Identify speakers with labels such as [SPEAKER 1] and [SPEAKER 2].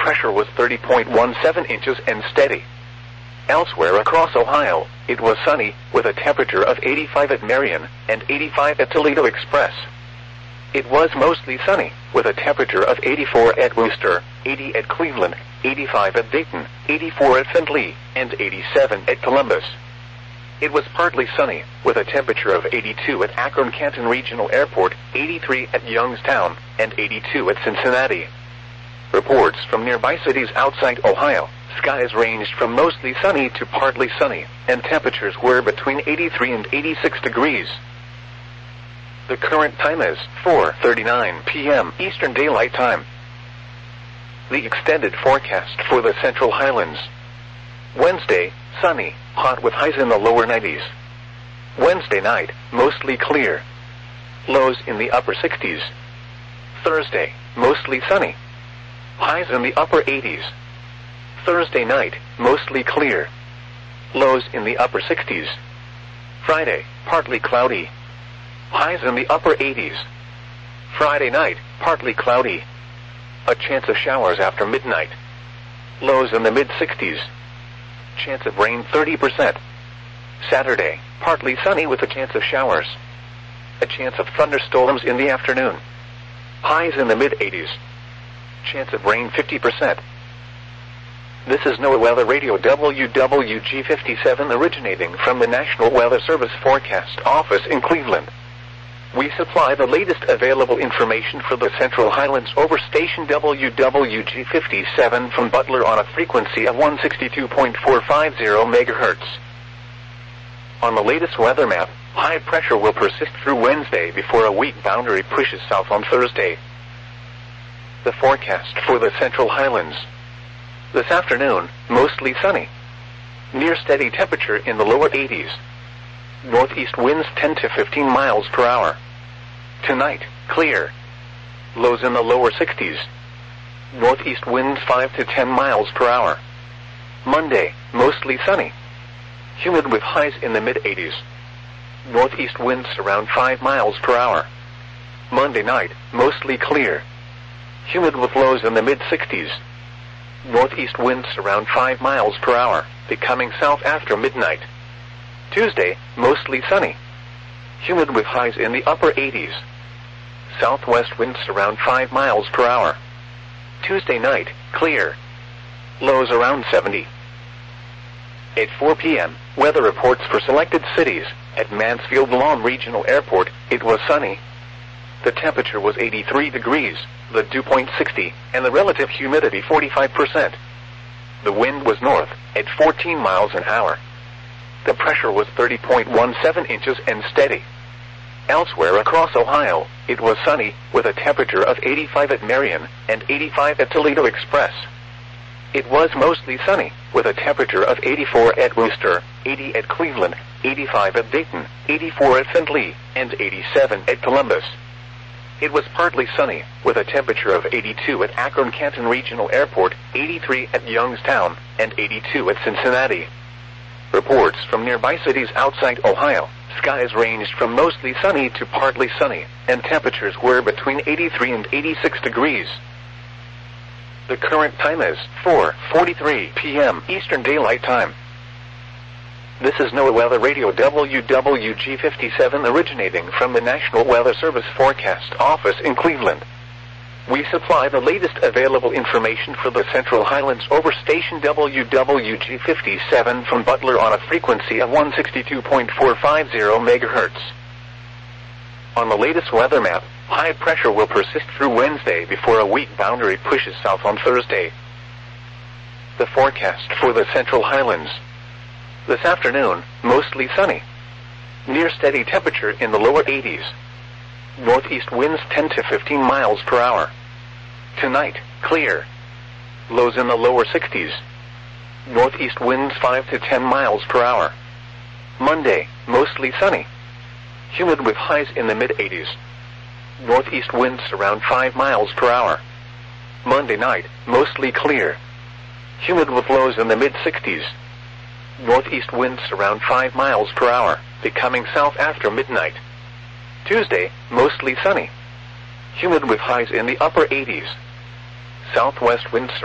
[SPEAKER 1] pressure was 30.17 inches and steady. Elsewhere across Ohio, it was sunny, with a temperature of 85 at Marion and 85 at Toledo Express. It was mostly sunny, with a temperature of 84 at Wooster, 80 at Cleveland, 85 at Dayton, 84 at Findlay, and 87 at Columbus. It was partly sunny, with a temperature of 82 at Akron-Canton Regional Airport, 83 at Youngstown, and 82 at Cincinnati. Reports from nearby cities outside Ohio, skies ranged from mostly sunny to partly sunny, and temperatures were between 83 and 86 degrees. The current time is 4:39 p.m. Eastern Daylight Time. The extended forecast for the Central Highlands. Wednesday, sunny, hot with highs in the lower 90s. Wednesday night, mostly clear. Lows in the upper 60s. Thursday, mostly sunny. Highs in the upper 80s. Thursday night, mostly clear. Lows in the upper 60s. Friday, partly cloudy. Highs in the upper 80s. Friday night, partly cloudy. A chance of showers after midnight. Lows in the mid-60s. Chance of rain 30%. Saturday, partly sunny with a chance of showers. A chance of thunderstorms in the afternoon. Highs in the mid-80s. Chance of rain 50%. This is NOAA Weather Radio WWG57 originating from the National Weather Service Forecast Office in Cleveland. We supply the latest available information for the Central Highlands over station WWG57 from Butler on a frequency of 162.450 MHz. On the latest weather map, high pressure will persist through Wednesday before a weak boundary pushes south on Thursday. The forecast for the Central Highlands. This afternoon, mostly sunny. Near steady temperature in the lower 80s. Northeast winds 10 to 15 miles per hour. Tonight, clear. Lows in the lower 60s. Northeast winds 5 to 10 miles per hour. Monday, mostly sunny. Humid with highs in the mid-80s. Northeast winds around 5 miles per hour. Monday night, mostly clear. Humid with lows in the mid-60s. Northeast winds around 5 miles per hour, becoming south after midnight. Tuesday, mostly sunny. Humid with highs in the upper 80s. Southwest winds around 5 miles per hour. Tuesday night, clear. Lows around 70. At 4 p.m., weather reports for selected cities. At Mansfield Lawn Regional Airport, it was sunny. The temperature was 83 degrees, the dew point 60, and the relative humidity 45%. The wind was north, at 14 miles an hour. The pressure was 30.17 inches and steady. Elsewhere across Ohio, it was sunny, with a temperature of 85 at Marion and 85 at Toledo Express. It was mostly sunny, with a temperature of 84 at Wooster, 80 at Cleveland, 85 at Dayton, 84 at Findlay, and 87 at Columbus. It was partly sunny, with a temperature of 82 at Akron-Canton Regional Airport, 83 at Youngstown, and 82 at Cincinnati. Reports from nearby cities outside Ohio, skies ranged from mostly sunny to partly sunny, and temperatures were between 83 and 86 degrees. The current time is 4:43 p.m. Eastern Daylight Time. This is NOAA Weather Radio WWG57 originating from the National Weather Service Forecast Office in Cleveland. We supply the latest available information for the Central Highlands over station WWG57 from Butler on a frequency of 162.450 MHz. On the latest weather map, high pressure will persist through Wednesday before a weak boundary pushes south on Thursday. The forecast for the Central Highlands. This afternoon, mostly sunny. Near steady temperature in the lower 80s. Northeast winds 10 to 15 miles per hour. Tonight, clear. Lows in the lower 60s. Northeast winds 5 to 10 miles per hour. Monday, mostly sunny. Humid with highs in the mid-80s. Northeast winds around 5 miles per hour. Monday night, mostly clear. Humid with lows in the mid-60s. Northeast winds around 5 miles per hour, becoming south after midnight. Tuesday, mostly sunny. Humid with highs in the upper 80s. Southwest winds